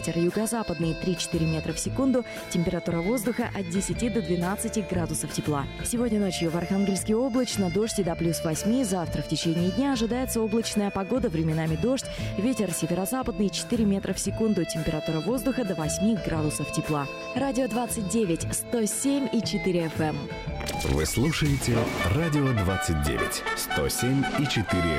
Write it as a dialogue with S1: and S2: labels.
S1: Ветер юго-западный 3-4 метра в секунду, температура воздуха от 10 до 12 градусов тепла. Сегодня ночью в Архангельске облачно, дождь и до +8. Завтра в течение дня ожидается облачная погода, временами дождь, ветер северо-западный 4 метра в секунду, температура воздуха до 8 градусов тепла. Радио 29, 107,4 FM.
S2: Вы слушаете Радио 29, 107,4